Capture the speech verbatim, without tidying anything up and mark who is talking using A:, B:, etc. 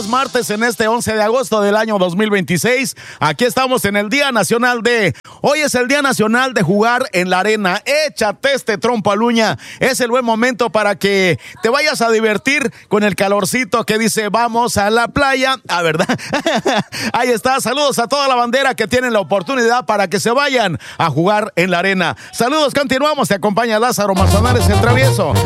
A: es martes en este once de agosto del año dos mil veintiséis. Aquí estamos en el Día Nacional de... Hoy es el Día Nacional de jugar en la arena. Échate este trompo al uña. Es el buen momento para que te vayas a divertir con el calorcito que dice vamos a la playa. Ah, ¿verdad? Ahí está. Saludos a toda la bandera que tienen la oportunidad para que se vayan a jugar en la arena. Saludos, continuamos. Te acompaña Lázaro Manzanares, el travieso.